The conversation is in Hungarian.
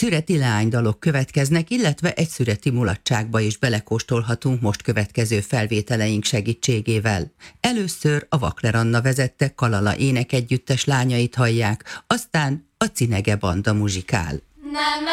Szüreti leánydalok következnek, illetve egy szüreti mulatságba is belekóstolhatunk most következő felvételeink segítségével. Először a Vakler Anna vezette Kalala énekegyüttes lányait hallják, aztán a Cinege Banda muzsikál. Nem